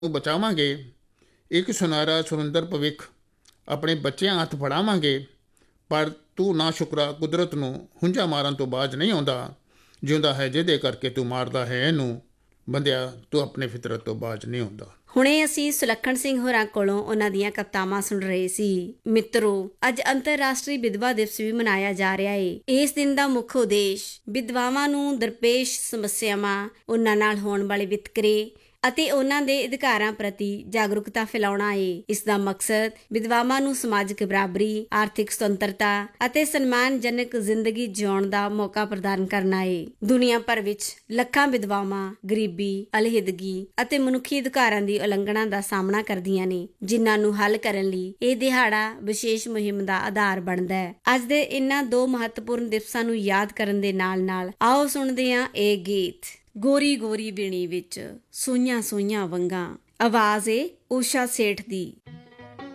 ਨੂੰ ਬਚਾਵਾਂਗੇ, ਇੱਕ ਸੁਨਹਿਰਾ ਸੁਰਿੰਦਰ ਭਵਿੱਖ ਆਪਣੇ ਬੱਚਿਆਂ ਹੱਥ ਫੜਾਵਾਂਗੇ। ਪਰ ਤੂੰ ਨਾ ਸ਼ੁਕਰਾ ਕੁਦਰਤ ਨੂੰ ਹੁੰਝਾ ਮਾਰਨ ਤੋਂ ਬਾਜ ਨਹੀਂ ਆਉਂਦਾ। ਜਿਉਂਦਾ ਹੈ ਜਿਹਦੇ ਕਰਕੇ ਤੂੰ ਮਾਰਦਾ ਹੈ ਇਹਨੂੰ, ਬੰਦਿਆ ਤੂੰ ਆਪਣੇ ਫਿਤਰਤ ਤੋਂ ਬਾਜ ਨਹੀਂ ਆਉਂਦਾ। ਹੁਣੇ ਅਸੀਂ ਸੁਲੱਖਣ ਸਿੰਘ ਹੋਰਾਂ ਕੋਲੋਂ ਉਹਨਾਂ ਦੀਆਂ ਕਵਿਤਾਵਾਂ ਸੁਣ ਰਹੇ ਸੀ। ਮਿੱਤਰੋ, ਅੱਜ ਅੰਤਰਰਾਸ਼ਟਰੀ ਵਿਧਵਾ ਦਿਵਸ ਵੀ ਮਨਾਇਆ ਜਾ ਰਿਹਾ ਏ। ਇਸ ਦਿਨ ਦਾ ਮੁੱਖ ਉਦੇਸ਼ ਵਿਧਵਾਵਾਂ ਨੂੰ ਦਰਪੇਸ਼ ਸਮੱਸਿਆਵਾਂ, ਉਹਨਾਂ ਨਾਲ ਹੋਣ ਵਾਲੇ ਵਿਤਕਰੇ ਅਤੇ ਉਹਨਾਂ ਦੇ ਅਧਿਕਾਰਾਂ ਪ੍ਰਤੀ ਜਾਗਰੂਕਤਾ ਫੈਲਾਉਣਾ ਏ। ਇਸ ਦਾ ਮਕਸਦ ਵਿਧਵਾਵਾਂ ਨੂੰ ਸਮਾਜਿਕ ਬਰਾਬਰੀ, ਆਰਥਿਕ ਸੁਤੰਤਰਤਾ ਅਤੇ ਸਨਮਾਨਜਨਕ ਜ਼ਿੰਦਗੀ ਜਿਉਣ ਦਾ ਮੌਕਾ ਪ੍ਰਦਾਨ ਕਰਨਾ ਏ। ਦੁਨੀਆ ਭਰ ਵਿੱਚ ਲੱਖਾਂ ਵਿਧਵਾਵਾਂ ਗਰੀਬੀ, ਅਲਹਿਦਗੀ ਅਤੇ ਮਨੁੱਖੀ ਅਧਿਕਾਰਾਂ ਦੀ ਉਲੰਘਣਾ ਦਾ ਸਾਹਮਣਾ ਕਰਦੀਆਂ ਨੇ, ਜਿਨ੍ਹਾਂ ਨੂੰ ਹੱਲ ਕਰਨ ਲਈ ਇਹ ਦਿਹਾੜਾ ਵਿਸ਼ੇਸ਼ ਮੁਹਿੰਮ ਦਾ ਆਧਾਰ ਬਣਦਾ ਹੈ। ਅੱਜ ਦੇ ਇਹਨਾਂ ਦੋ ਮਹੱਤਵਪੂਰਨ ਦਿਵਸਾਂ ਨੂੰ ਯਾਦ ਕਰਨ ਦੇ ਨਾਲ ਆਓ ਸੁਣਦੇ ਹਾਂ ਇਹ ਗੀਤ। ਗੋਰੀ ਗੋਰੀ ਵੀਣੀ ਵਿੱਚ ਸੋਈਆਂ ਸੋਈਆਂ ਵੰਗਾਂ, ਆਵਾਜ਼ ਏ ਊਸ਼ਾ ਸੇਠ ਦੀ।